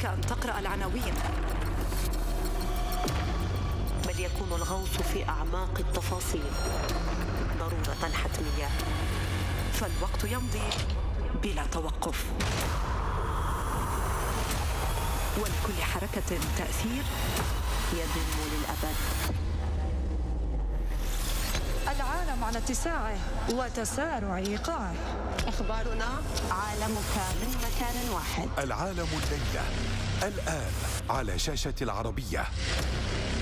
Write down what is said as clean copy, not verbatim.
عليك أن تقرأ العناوين، بل يكون الغوص في أعماق التفاصيل ضرورة حتمية. فالوقت يمضي بلا توقف، ولكل حركة تأثير يدم للأبد. العالم على اتساعه وتسارع إيقاعه. أخبارنا عالمك من مكان واحد. العالم الليلة الآن على شاشة العربية.